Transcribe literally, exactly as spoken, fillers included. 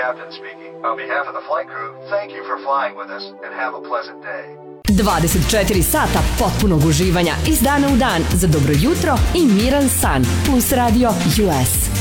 captain speaking. On behalf of the flight crew, thank you for flying with us and have a pleasant day. dvadeset četiri sata potpunog uživanja iz dana u dan za dobro jutro i miran san. Plus Radio U S.